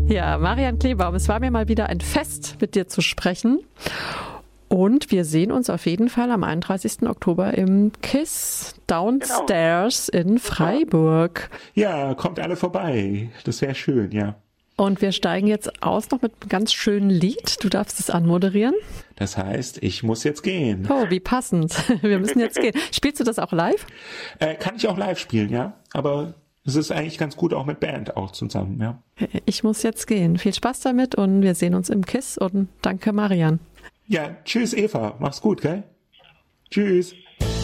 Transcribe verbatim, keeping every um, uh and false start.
Ja, Marian Kleebaum, es war mir mal wieder ein Fest, mit dir zu sprechen. Und wir sehen uns auf jeden Fall am einunddreißigsten Oktober im KISS Downstairs genau. in Freiburg. Ja, kommt alle vorbei. Das wäre schön, ja. Und wir steigen jetzt aus noch mit einem ganz schönen Lied. Du darfst es anmoderieren. Das heißt, ich muss jetzt gehen. Oh, wie passend. Wir müssen jetzt gehen. Spielst du das auch live? Äh, kann ich auch live spielen, ja. Aber es ist eigentlich ganz gut auch mit Band auch zusammen, ja. Ich muss jetzt gehen. Viel Spaß damit und wir sehen uns im KISS und danke Marian. Ja, tschüss Eva. Mach's gut, gell? Tschüss.